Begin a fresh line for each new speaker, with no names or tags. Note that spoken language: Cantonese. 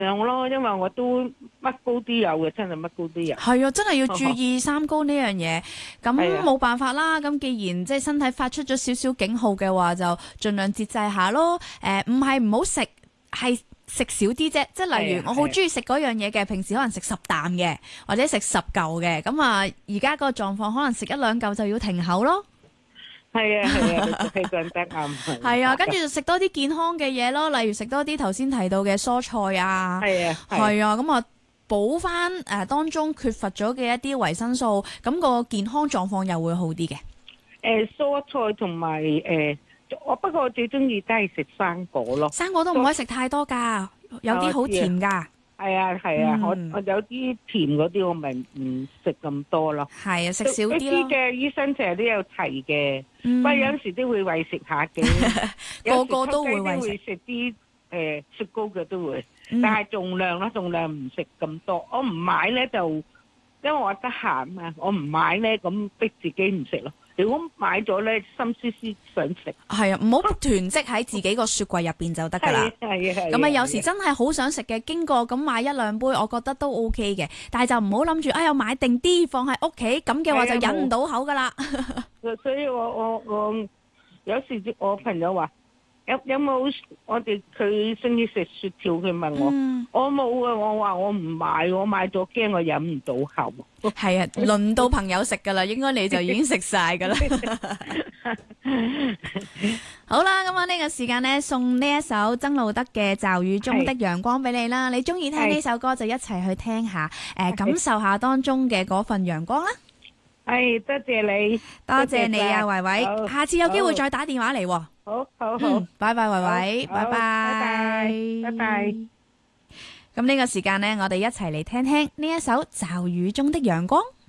量咯，因為我都乜高都有嘅，真係乜高都有。
係啊，真係要注意三高呢樣嘢。咁
係啊，
冇辦法啦。咁既然即係身體發出咗少少警號嘅話，就盡量節制下咯。唔係唔好食，係食少啲啫。即係例如我好中意食嗰樣嘢嘅，平時可能食10啖嘅，或者食10嚿嘅。咁啊，而家個狀況可能食1-2嚿就要停口咯。
係啊，係啊，你講得啱。
係啊，跟住就食多啲健康嘅嘢咯，例如食多啲頭先提到嘅蔬菜啊。
係啊，
係啊，咁啊補翻當中缺乏咗嘅一啲維生素，咁個健康狀況又會好啲嘅。
蔬菜同埋我不過我最中意都係食生果咯。
生果都唔可以食太多㗎，有啲好甜㗎。
係啊，係啊，我
嗯
有啲甜嗰啲我咪唔食咁多咯。
係啊，食少啲
啲
咯。
嘅醫生成日都有提嘅，
嗯
不過有陣時都會餵食下嘅。
個個都會餵食
有時會食啲雪糕嘅都會，
嗯
但係盡量啦，盡量唔食咁多。我唔買咧就，因為我得閒嘛，我唔買咧咁逼自己唔食咯。如果買咗咧，心思思想食。
係啊，唔好囤積喺自己個雪櫃入邊就得㗎啦。
係啊，
咁啊，有時真係好想食嘅，經過咁買1-2杯，我覺得都 OK 嘅。但係就唔好諗住，哎呀買定啲放喺屋企，咁嘅話就忍唔到口㗎啦。
所以我有時我朋友話有冇我哋佢中意食雪條，佢問我，我冇啊，我話我唔買，我買咗驚我忍唔到口。
係啊，輪到朋友食㗎啦，應該你就已經食晒㗎啦。好啦，咁啊呢個時間呢，送呢一首曾路德嘅《驟雨中的陽光》俾你啦。你中意聽呢首歌就一齊去聽下，感受下當中嘅嗰份陽光啦。
係，多謝你，
多謝你啊，維維，下次有機會再打電話嚟喎。
好好好，
拜拜，維維，拜拜，
拜拜。
咁呢個時間呢，我哋一齊嚟聽聽呢一首《驟雨中的陽光》。